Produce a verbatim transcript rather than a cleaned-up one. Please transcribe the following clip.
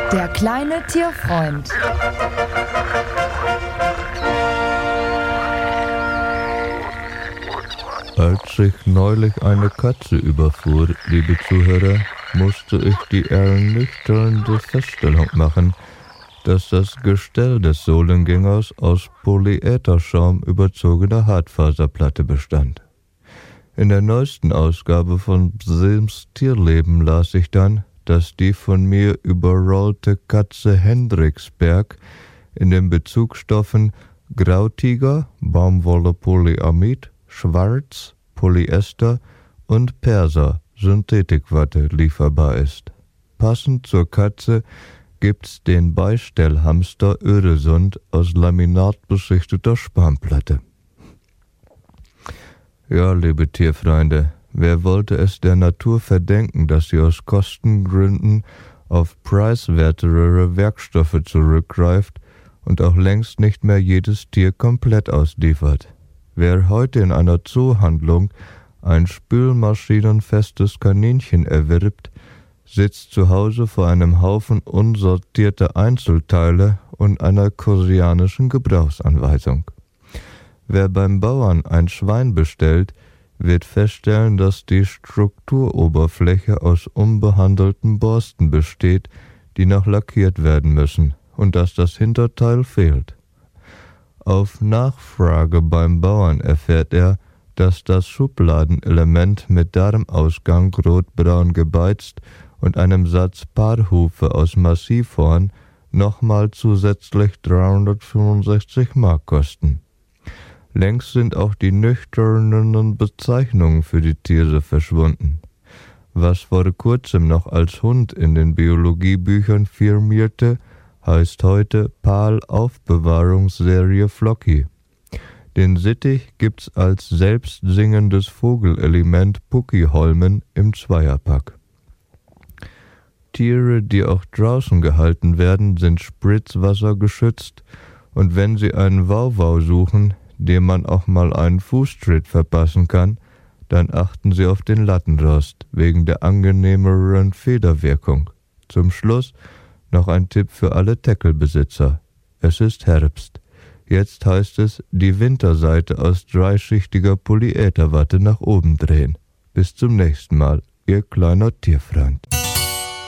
Der kleine Tierfreund. Als ich neulich eine Katze überfuhr, liebe Zuhörer, musste ich die ernüchternde Feststellung machen, dass das Gestell des Sohlengängers aus Polyätherschaum überzogener Hartfaserplatte bestand. In der neuesten Ausgabe von Sims Tierleben las ich dann, dass die von mir überrollte Katze Hendricksberg in den Bezugsstoffen Grautiger, Baumwolle Polyamid, Schwarz, Polyester und Perser, Synthetikwatte, lieferbar ist. Passend zur Katze gibt's den Beistellhamster Öresund aus laminatbeschichteter Spanplatte. Ja, liebe Tierfreunde, wer wollte es der Natur verdenken, dass sie aus Kostengründen auf preiswertere Werkstoffe zurückgreift und auch längst nicht mehr jedes Tier komplett ausliefert? Wer heute in einer Zoohandlung ein spülmaschinenfestes Kaninchen erwirbt, sitzt zu Hause vor einem Haufen unsortierter Einzelteile und einer koreanischen Gebrauchsanweisung. Wer beim Bauern ein Schwein bestellt, wird feststellen, dass die Strukturoberfläche aus unbehandelten Borsten besteht, die noch lackiert werden müssen, und dass das Hinterteil fehlt. Auf Nachfrage beim Bauern erfährt er, dass das Schubladenelement mit Darmausgang rotbraun gebeizt und einem Satz Paarhufe aus Massivhorn nochmal zusätzlich dreihundertfünfundsechzig Mark kosten. Längst sind auch die nüchternen Bezeichnungen für die Tiere verschwunden. Was vor kurzem noch als Hund in den Biologiebüchern firmierte, heißt heute Pal-Aufbewahrungsserie Flocky. Den Sittich gibt's als selbstsingendes Vogelelement Puckiholmen im Zweierpack. Tiere, die auch draußen gehalten werden, sind spritzwassergeschützt, und wenn sie einen Wauwau suchen, dem man auch mal einen Fußtritt verpassen kann, dann achten sie auf den Lattenrost wegen der angenehmeren Federwirkung. Zum Schluss noch ein Tipp für alle Tackelbesitzer. Es ist Herbst. Jetzt heißt es, die Winterseite aus dreischichtiger Polyätherwatte nach oben drehen. Bis zum nächsten Mal, Ihr kleiner Tierfreund.